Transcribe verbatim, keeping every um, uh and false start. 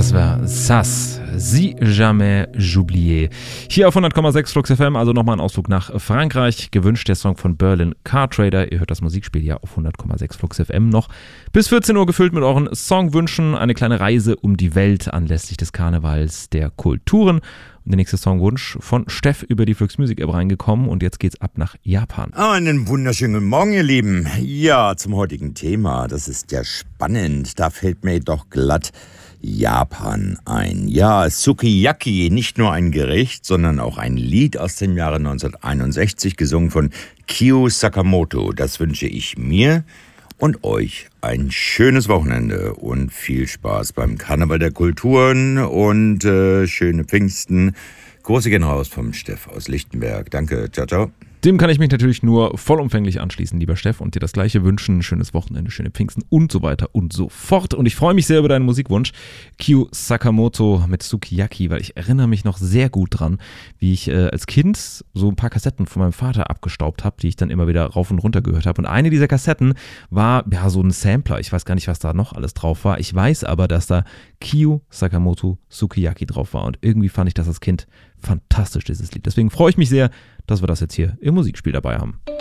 Das war Sass, Si Jamais J'oublié. Hier auf hundert Komma sechs Flux F M, also nochmal ein Ausflug nach Frankreich. Gewünscht der Song von Berlin Car Trader. Ihr hört das Musikspiel ja auf hundert Komma sechs Flux F M noch. Bis vierzehn Uhr gefüllt mit euren Songwünschen. Eine kleine Reise um die Welt anlässlich des Karnevals der Kulturen. Und der nächste Songwunsch von Steff über die Flux Music App reingekommen. Und jetzt geht's ab nach Japan. Einen wunderschönen guten Morgen, ihr Lieben. Ja, zum heutigen Thema. Das ist ja spannend. Da fällt mir doch glatt Japan ein. Ja, Sukiyaki, nicht nur ein Gericht, sondern auch ein Lied aus dem Jahre neunzehnhunderteinundsechzig, gesungen von Kyu Sakamoto. Das wünsche ich mir und euch ein schönes Wochenende und viel Spaß beim Karneval der Kulturen und äh, schöne Pfingsten. Große gehen raus vom Steff aus Lichtenberg. Danke, ciao, ciao. Dem kann ich mich natürlich nur vollumfänglich anschließen, lieber Steff, und dir das Gleiche wünschen. Schönes Wochenende, schöne Pfingsten und so weiter und so fort. Und ich freue mich sehr über deinen Musikwunsch, Kyu Sakamoto mit Sukiyaki, weil ich erinnere mich noch sehr gut dran, wie ich äh, als Kind so ein paar Kassetten von meinem Vater abgestaubt habe, die ich dann immer wieder rauf und runter gehört habe. Und eine dieser Kassetten war ja so ein Sampler. Ich weiß gar nicht, was da noch alles drauf war. Ich weiß aber, dass da Kyu Sakamoto Sukiyaki drauf war. Und irgendwie fand ich das als Kind fantastisch, dieses Lied. Deswegen freue ich mich sehr, dass wir das jetzt hier im Musikspiel dabei haben.